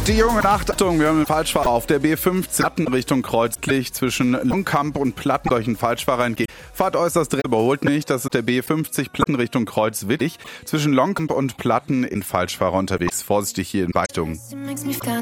Die junge Achtung, wir haben einen Falschfahrer auf der B15 Richtung Kreuzkirch zwischen Longkamp und Platten. Durch einen Falschfahrer entgegen. Fahrt äußerst drin, überholt nicht. Das ist der B50 Platten Richtung Kreuzwittig. Zwischen Longkamp und Platten in Falschfahrer unterwegs. Vorsichtig hier in Richtung.